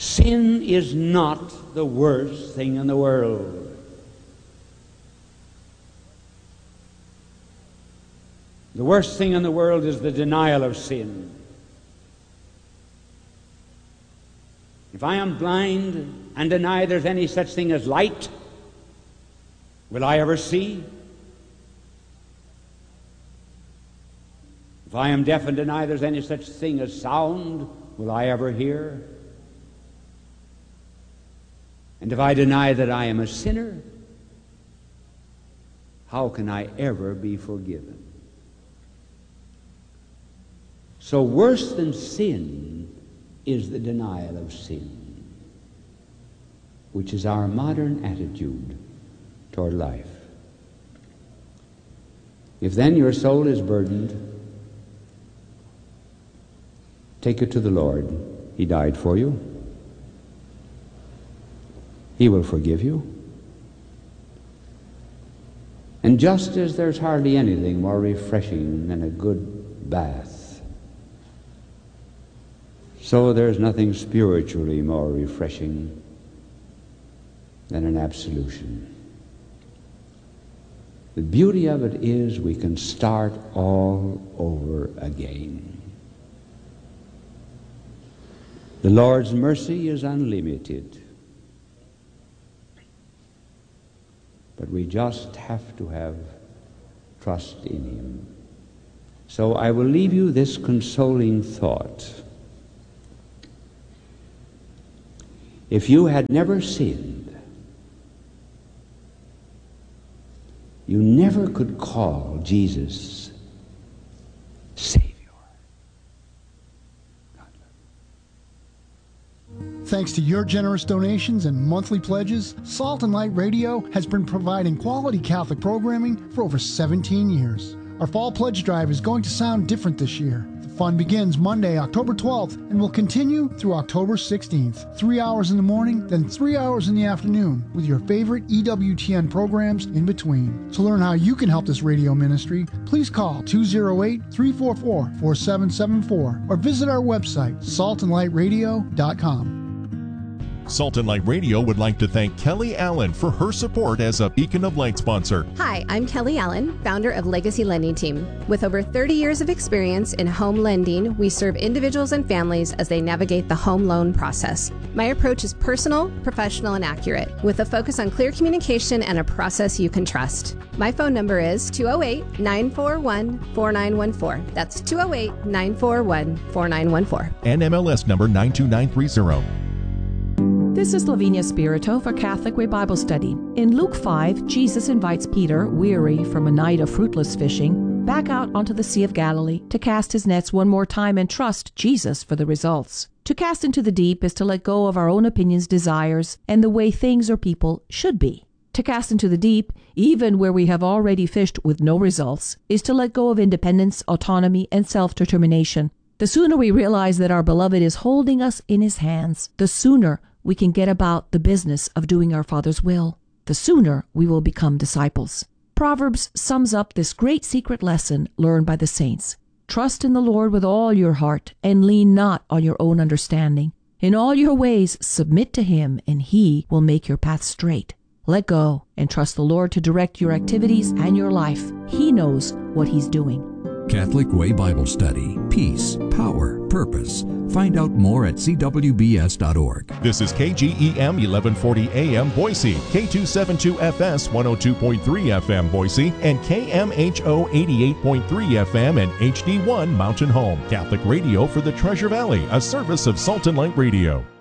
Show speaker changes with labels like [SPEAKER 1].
[SPEAKER 1] Sin is not the worst thing in the world. The worst thing in the world is the denial of sin. If I am blind and deny there's any such thing as light, will I ever see? If I am deaf and deny there's any such thing as sound, will I ever hear? And if I deny that I am a sinner, how can I ever be forgiven? So worse than sin is the denial of sin, which is our modern attitude toward life. If then your soul is burdened, take it to the Lord. He died for you. He will forgive you. And just as there's hardly anything more refreshing than a good bath, so there's nothing spiritually more refreshing than an absolution. The beauty of it is we can start all over again. The Lord's mercy is unlimited. But we just have to have trust in Him. So I will leave you this consoling thought. If you had never sinned, you never could call Jesus Savior.
[SPEAKER 2] Thanks to your generous donations and monthly pledges, Salt and Light Radio has been providing quality Catholic programming for over 17 years. Our fall pledge drive is going to sound different this year. The fun begins Monday, October 12th, and will continue through October 16th. 3 hours in the morning, then 3 hours in the afternoon, with your favorite EWTN programs in between. To learn how you can help this radio ministry, please call 208-344-4774 or visit our website, saltandlightradio.com.
[SPEAKER 3] Salt and Light Radio would like to thank Kelly Allen for her support as a Beacon of Light sponsor.
[SPEAKER 4] Hi, I'm Kelly Allen, founder of Legacy Lending Team. With over 30 years of experience in home lending, we serve individuals and families as they navigate the home loan process. My approach is personal, professional, and accurate, with a focus on clear communication and a process you can trust. My phone number is 208-941-4914. That's 208-941-4914.
[SPEAKER 3] NMLS number 92930.
[SPEAKER 5] This is Lavinia Spirito for Catholic Way Bible Study. In Luke 5, Jesus invites Peter, weary from a night of fruitless fishing, back out onto the Sea of Galilee to cast his nets one more time and trust Jesus for the results. To cast into the deep is to let go of our own opinions, desires, and the way things or people should be. To cast into the deep, even where we have already fished with no results, is to let go of independence, autonomy, and self-determination. The sooner we realize that our beloved is holding us in his hands, the sooner we can get about the business of doing our Father's will. The sooner we will become disciples. Proverbs sums up this great secret lesson learned by the saints. Trust in the Lord with all your heart, and lean not on your own understanding. In all your ways submit to Him, and He will make your path straight. Let go and trust the Lord to direct your activities and your life. He knows what He's doing.
[SPEAKER 6] Catholic Way Bible Study. Peace, power, purpose. Find out more at cwbs.org.
[SPEAKER 3] This is KGEM 1140 AM Boise, K272FS 102.3 FM Boise, and KMHO 88.3 FM and HD1 Mountain Home. Catholic Radio for the Treasure Valley, a service of Salt and Light Radio.